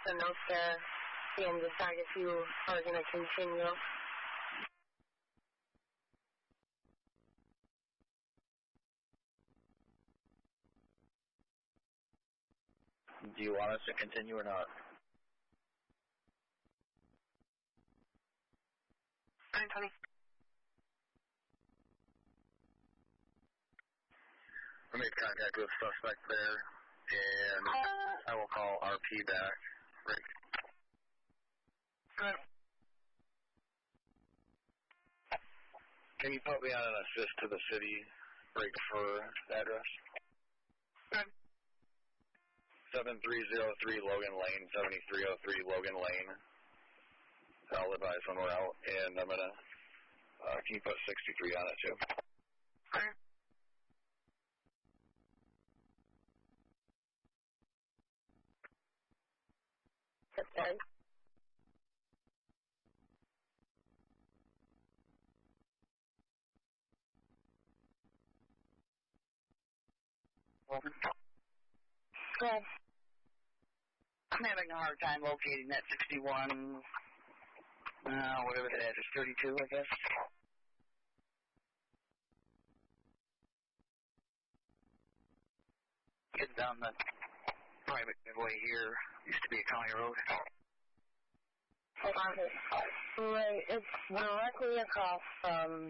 a note there and decide if you are going to continue. Do you want us to continue or not? I'm Tony. I made contact with suspect there, and I will call RP back. Rick. Good. Can you put me on an assist to the city break for address? Good. 7303 Logan Lane, 7303 Logan Lane. I'll advise when we're out, and I'm going to, can you put 63 on it too? Okay. Okay. Good. I'm having a hard time locating that 61, whatever that is, 32, I guess. Getting down the private way here. Used to be a county road. Hold on. Right, it's directly across from...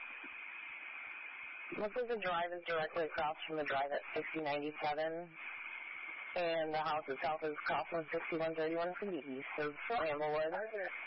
Looks like the drive is directly across from the drive at 6097. And the house itself is across from 6131 from the east of Amblewood.